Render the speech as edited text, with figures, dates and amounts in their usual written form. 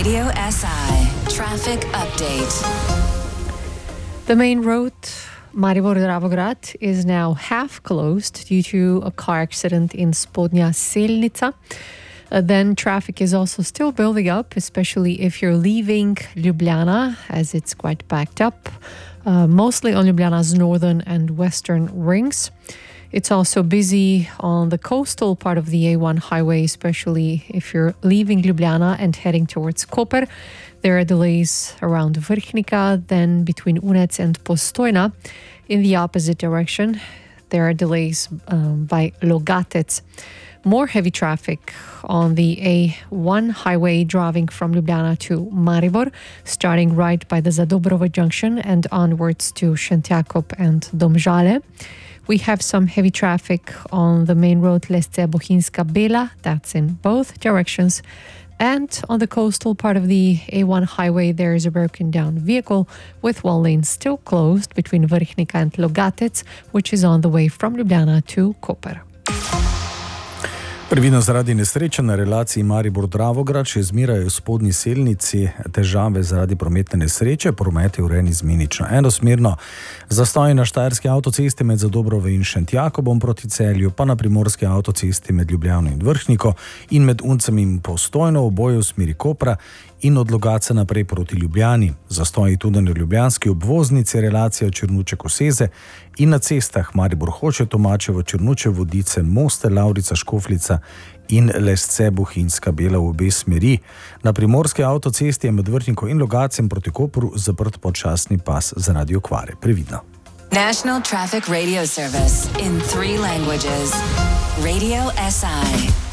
Radio SI traffic update. The main road Maribor-Dravograd is now half closed due to a car accident in Spodnja Selnica. Then traffic is also still building up, especially if you're leaving Ljubljana, as it's quite backed up, mostly on Ljubljana's northern and western rings. It's also busy on the coastal part of the A1 highway, especially if you're leaving Ljubljana and heading towards Koper. There are delays around Vrhnika, then between Unec and Postojna. In the opposite direction, there are delays by Logatec. More heavy traffic on the A1 highway driving from Ljubljana to Maribor, starting right by the Zadobrovo junction and onwards to Šentjakov and Domžale. We have some heavy traffic on the main road Lesce-Bohinjska-Bela, that's in both directions. And on the coastal part of the A1 highway, there is a broken down vehicle with one lane still closed between Vrhnika and Logatec, which is on the way from Ljubljana to Koper. Previdno zaradi nesreče na relaciji Maribor-Dravograd še zmerajo v Spodnji Selnici težave zaradi prometne nesreče, promet je urejen izmenično enosmerno. Zastoji na štajerski avtocesti med Zadobrovo in Šentjakobom proti Celju, pa na primorski avtocesti med Ljubljano in Vrhniko in med Uncem in Postojno, oboje v smeri Kopra in od Logatca naprej proti Ljubljani. Zastoji tudi na ljubljanski obvoznici, relacija Črnuče-Koseze in na cestah Maribor-Hoče, Tomačevo, Črnuče-Vodice, Moste, Lavrica-Škofljica in Lesce-Bohinjska-Bela v obe smeri. Na primorski avtocesti je med Vrhniko in Logacem proti Kopru zaprt počasni pas zaradi okvare. Previdno. National Traffic Radio Service in 3 languages. Radio SI.